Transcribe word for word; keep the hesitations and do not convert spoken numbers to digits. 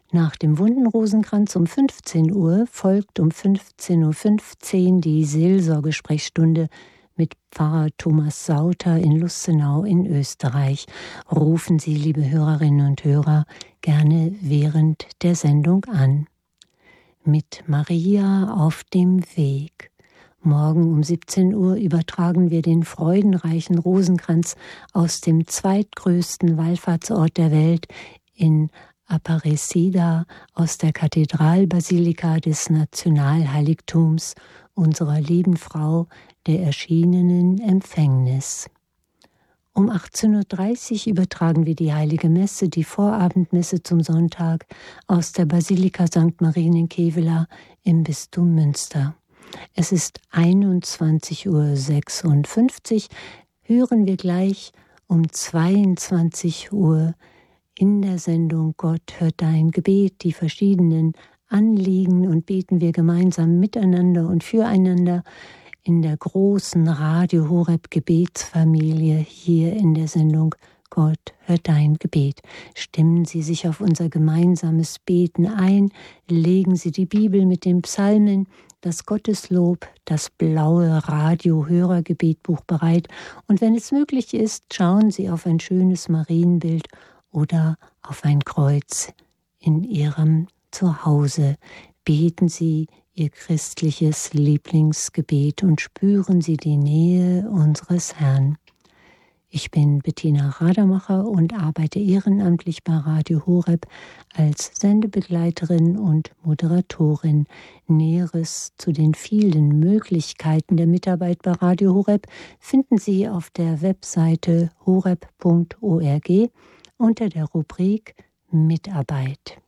Nach dem Wundenrosenkranz um fünfzehn Uhr folgt um fünfzehn Uhr fünfzehn die Seelsorgesprechstunde mit Pfarrer Thomas Sauter in Lustenau in Österreich. Rufen Sie, liebe Hörerinnen und Hörer, gerne während der Sendung an. Mit Maria auf dem Weg. Morgen um siebzehn Uhr übertragen wir den freudenreichen Rosenkranz aus dem zweitgrößten Wallfahrtsort der Welt in Aparecida aus der Kathedralbasilika des Nationalheiligtums unserer lieben Frau der erschienenen Empfängnis. Um achtzehn Uhr dreißig übertragen wir die Heilige Messe, die Vorabendmesse zum Sonntag, aus der Basilika Sankt Marien in Kevela im Bistum Münster. Es ist einundzwanzig Uhr sechsundfünfzig, hören wir gleich um zweiundzwanzig Uhr in der Sendung Gott hört dein Gebet, die verschiedenen Anliegen, und beten wir gemeinsam miteinander und füreinander in der großen Radio Horeb Gebetsfamilie hier in der Sendung Gott hört dein Gebet. Stimmen Sie sich auf unser gemeinsames Beten ein, legen Sie die Bibel mit den Psalmen, das Gotteslob, das blaue Radio-Hörergebetbuch bereit, und wenn es möglich ist, schauen Sie auf ein schönes Marienbild oder auf ein Kreuz in Ihrem Zuhause. Beten Sie Ihr christliches Lieblingsgebet und spüren Sie die Nähe unseres Herrn. Ich bin Bettina Radermacher und arbeite ehrenamtlich bei Radio Horeb als Sendebegleiterin und Moderatorin. Näheres zu den vielen Möglichkeiten der Mitarbeit bei Radio Horeb finden Sie auf der Webseite horeb punkt org unter der Rubrik Mitarbeit.